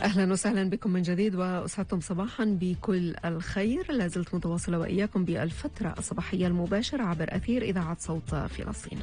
أهلا وسهلا بكم من جديد وأسعدتم صباحا بكل الخير. لازلت متواصلة وإياكم بالفترة الصباحية المباشرة عبر أثير إذاعة صوت فلسطين.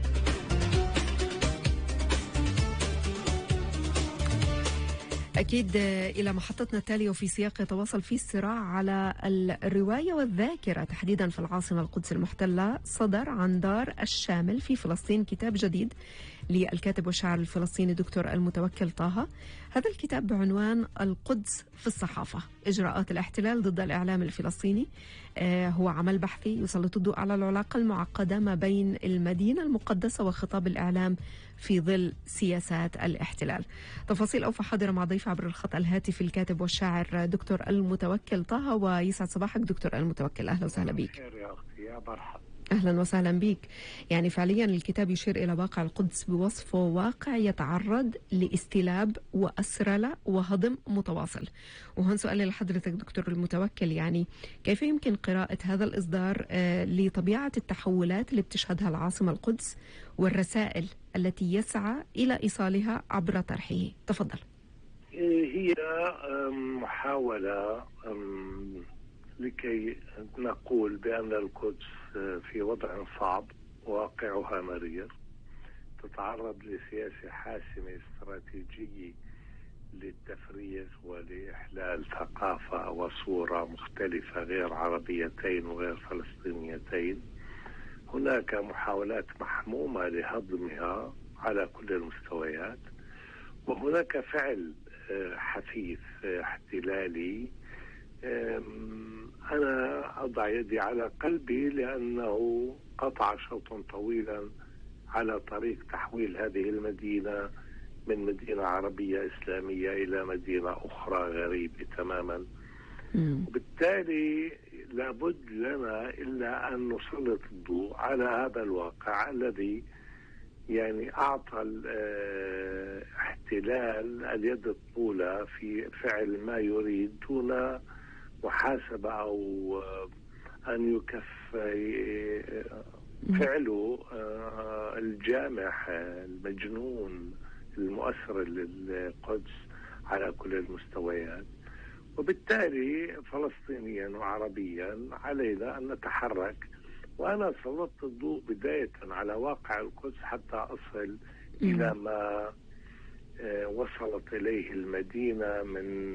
أكيد إلى محطتنا التالية وفي سياق يتواصل فيه الصراع على الرواية والذاكرة تحديدا في العاصمة القدس المحتلة. صدر عن دار الشامل في فلسطين كتاب جديد للكاتب والشاعر الفلسطيني دكتور المتوكل طه. هذا الكتاب بعنوان القدس في الصحافة، إجراءات الاحتلال ضد الإعلام الفلسطيني. هو عمل بحثي يسلط الضوء على العلاقة المعقدة ما بين المدينة المقدسة وخطاب الإعلام في ظل سياسات الاحتلال. تفاصيل أوفى حاضرة مع ضيف عبر الخط الهاتفي الكاتب والشاعر دكتور المتوكل طه. ويسعد صباحك دكتور المتوكل، أهلا وسهلا بك. يا أختي يا مرحبا. أهلا وسهلا بك. يعني فعليا الكتاب يشير إلى واقع القدس بوصفه واقع يتعرض لاستلاب وأسرلة وهضم متواصل. وهون سؤالي لحضرتك دكتور المتوكل، يعني كيف يمكن قراءة هذا الإصدار لطبيعة التحولات اللي بتشهدها العاصمة القدس والرسائل التي يسعى إلى إيصالها عبر طرحه؟ تفضل. هي محاولة لكي نقول بأن القدس في وضع صعب، واقعها مرير، تتعرض لسياسة حاسمة استراتيجية للتفريغ ولإحلال ثقافة وصورة مختلفة غير عربيتين وغير فلسطينيتين. هناك محاولات محمومة لهضمها على كل المستويات، وهناك فعل حثيث احتلالي. أنا أضع يدي على قلبي لأنه قطع شوطا طويلا على طريق تحويل هذه المدينة من مدينة عربية إسلامية إلى مدينة أخرى غريبة تماما. وبالتالي لابد لنا إلا أن نسلط الضوء على هذا الواقع الذي يعني أعطى الاحتلال اليد الطولة في فعل ما يريد دون محاسبة أو أن يكف فعله الجامح المجنون المؤثر للقدس على كل المستويات. وبالتالي فلسطينيا وعربيا علينا أن نتحرك. وأنا سلطت الضوء بداية على واقع القدس حتى أصل إلى ما وصلت إليه المدينة من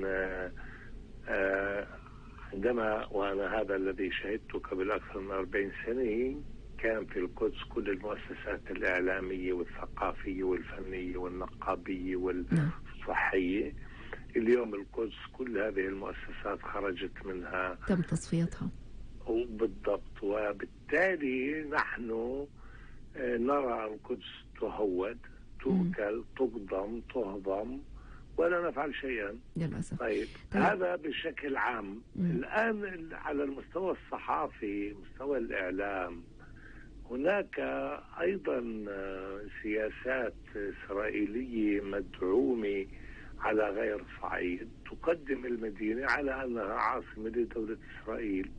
عندما، وأنا هذا الذي شهدته قبل أكثر من 40 سنة، كان في القدس كل المؤسسات الإعلامية والثقافية والفنية والنقابية والصحية. اليوم القدس كل هذه المؤسسات خرجت منها، تم تصفيتها بالضبط. وبالتالي نحن نرى القدس تهود، تؤكل، تقضم، تهضم، ولا نفعل شيئا للأسف. طيب. هذا بشكل عام. الآن على المستوى الصحافي، مستوى الإعلام، هناك أيضا سياسات إسرائيلية مدعومة على غير صعيد تقدم المدينة على أنها عاصمة لدولة إسرائيل،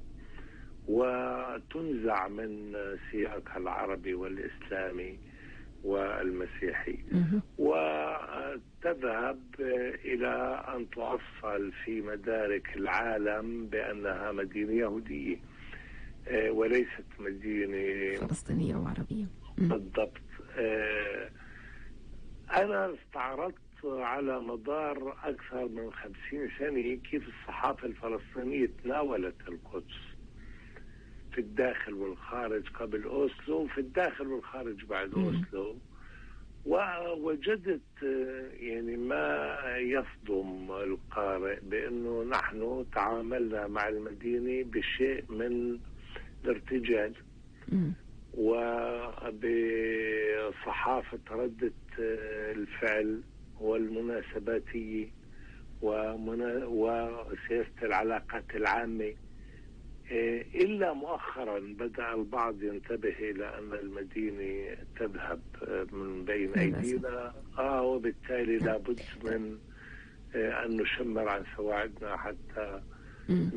وتنزع من سياقها العربي والإسلامي والمسيحي، وتذهب إلى أن تؤصل في مدارك العالم بأنها مدينة يهودية وليست مدينة فلسطينية وعربية. بالضبط. أنا استعرضت على مدار أكثر من 50 سنة كيف الصحافة الفلسطينية تناولت القدس في الداخل والخارج قبل أوسلو، وفي الداخل والخارج بعد أوسلو، ووجدت يعني ما يصدم القارئ بأنه نحن تعاملنا مع المدينة بشيء من الارتجال وبصحافة ردة الفعل والمناسباتية وسياسة العلاقات العامة. إلا مؤخرا بدأ البعض ينتبه إلى أن المدينة تذهب من بين أيدينا، وبالتالي لابد من أن نشمر عن سواعدنا حتى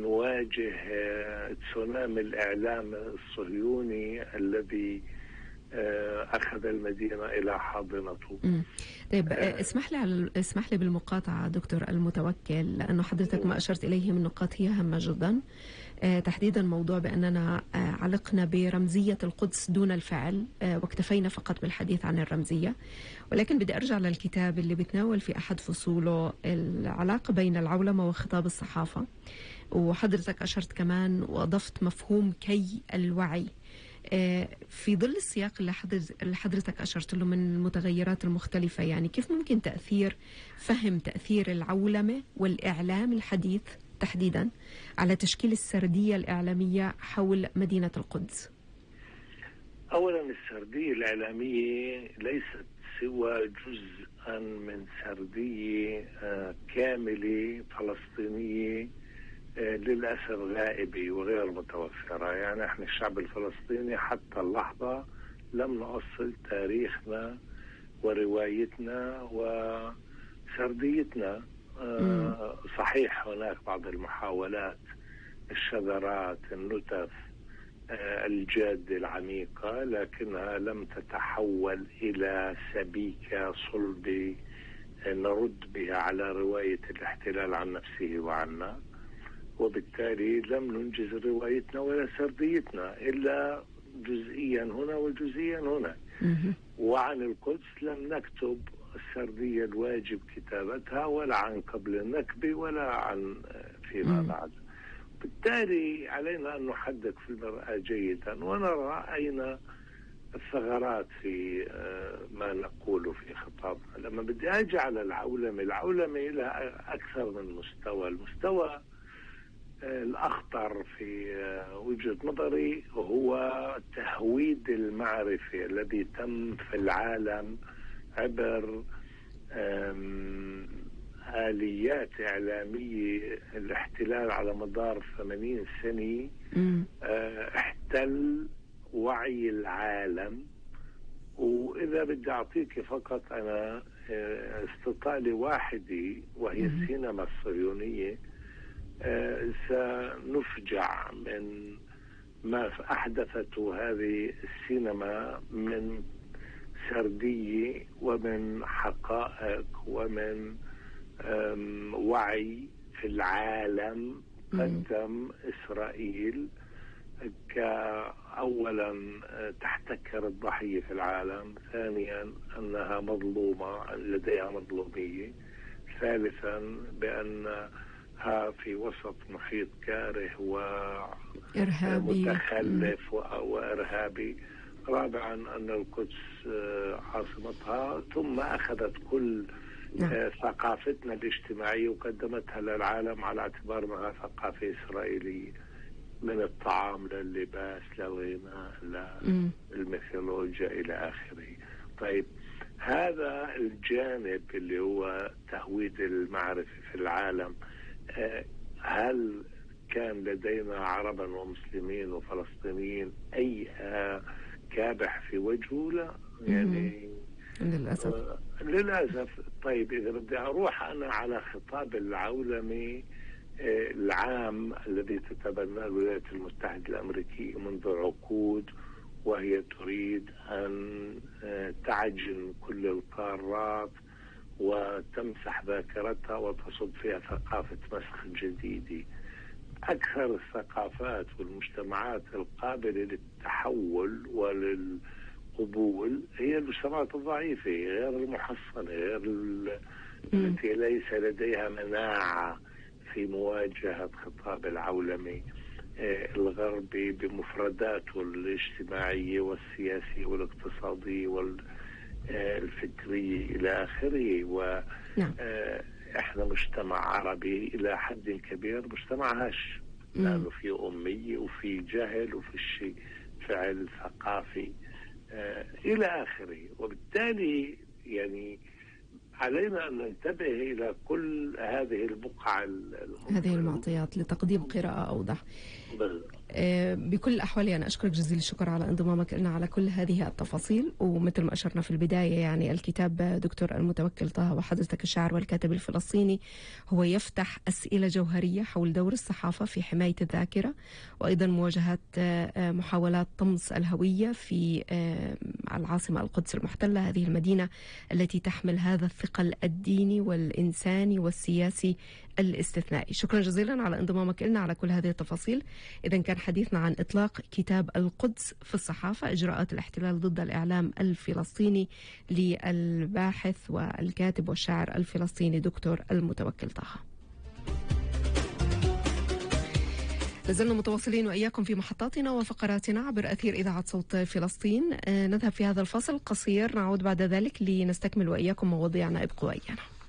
نواجه تسونامي الإعلام الصهيوني الذي أخذ المدينة إلى حاضنته. طيب، اسمح لي بالمقاطعة دكتور المتوكل، لأنه حضرتك ما أشرت إليه من نقاط هي هامة جدا، تحديدا موضوع بأننا علقنا برمزية القدس دون الفعل، واكتفينا فقط بالحديث عن الرمزية. ولكن بدي أرجع للكتاب اللي بتناول في أحد فصوله العلاقة بين العولمة وخطاب الصحافة، وحضرتك أشرت كمان وأضفت مفهوم كي الوعي في ظل السياق اللي حضرتك أشرت له من المتغيرات المختلفة. يعني كيف ممكن فهم تأثير العولمة والإعلام الحديث تحديدا على تشكيل السردية الإعلامية حول مدينة القدس؟ أولا، السردية الإعلامية ليست سوى جزءا من سردية كاملة فلسطينية للأسف غائبة وغير متوفرة. يعني احنا الشعب الفلسطيني حتى اللحظة لم نؤصل تاريخنا وروايتنا وسرديتنا. صحيح هناك بعض المحاولات، الشذرات، النتف، الجادة العميقة، لكنها لم تتحول إلى سبيكة صلبة نرد بها على رواية الاحتلال عن نفسه وعنا، وبالتالي لم ننجز روايتنا ولا سرديتنا إلا جزئيا هنا وجزئيا هنا. وعن القدس لم نكتب السردية الواجب كتابتها، ولا عن قبل النكبة ولا عن فيما بعد. بالتالي علينا أن نحدد في المرأة جيدا ونرى أين الثغرات في ما نقوله في خطابنا. لما بدي أجي على العولمة لها أكثر من مستوى. المستوى الأخطر في وجهة نظري هو تهويد المعرفة الذي تم في العالم عبر آليات إعلامية. الاحتلال على مدار 80 سنة احتل وعي العالم. وإذا بدي أعطيك فقط أنا استطالة واحدة وهي السينما الصهيونية، سنفجع من ما أحدثته هذه السينما من سردية ومن حقائق ومن وعي في العالم. قدم إسرائيل كأولا تحتكر الضحية في العالم، ثانيا أنها مظلومة لديها مظلومية، ثالثا بأنها في وسط محيط كاره ومتخلف وإرهابي، رابعا أن القدس عاصمتها، ثم أخذت كل ثقافتنا الاجتماعية وقدمتها للعالم على اعتبار أنها ثقافة إسرائيلية، من الطعام لللباس للغناء للميثولوجيا إلى آخره. طيب، هذا الجانب اللي هو تهويد المعرفة في العالم، هل كان لدينا عربا ومسلمين وفلسطينيين أي كابح في وجهه؟ لا، يعني للأسف. طيب، إذا بدي أروح أنا على خطاب العولمة العام الذي تتبناه الولايات المتحدة الأمريكية منذ عقود، وهي تريد أن تعجن كل القارات وتمسح ذاكرتها وتصب فيها ثقافة مسخ جديدة. أكثر الثقافات والمجتمعات القابلة للتحول وللقبول هي المجتمعات الضعيفة، غير المحصنة، غير التي ليس لديها مناعة في مواجهة خطاب العولمة الغربي بمفرداته الاجتماعية والسياسية والاقتصادية والفكرية إلى آخره. وإحنا مجتمع عربي إلى حد كبير مجتمع هش، لأنه في أمية وفي جهل وفي شيء فعل ثقافي إلى آخره. وبالتالي يعني علينا أن ننتبه إلى كل هذه البقعة، هذه المعطيات لتقديم قراءة أوضح. بكل الأحوال أنا أشكرك جزيل الشكر على انضمامك لنا على كل هذه التفاصيل. ومثل ما أشرنا في البداية يعني الكتاب دكتور المتوكل طه وحضرتك الشاعر والكاتب الفلسطيني هو يفتح أسئلة جوهرية حول دور الصحافة في حماية الذاكرة، وأيضا مواجهة محاولات طمس الهوية في العاصمة القدس المحتلة، هذه المدينة التي تحمل هذا الثقل الديني والإنساني والسياسي الاستثنائي. شكرا جزيلا على انضمامك لنا على كل هذه التفاصيل. إذا كان حديثنا عن إطلاق كتاب القدس في الصحافة، إجراءات الاحتلال ضد الإعلام الفلسطيني، للباحث والكاتب والشاعر الفلسطيني دكتور المتوكل طه. لازلنا متواصلين وإياكم في محطاتنا وفقراتنا عبر أثير إذاعة صوت فلسطين. نذهب في هذا الفاصل القصير، نعود بعد ذلك لنستكمل وإياكم مواضيعنا. ابقوا وإيانا.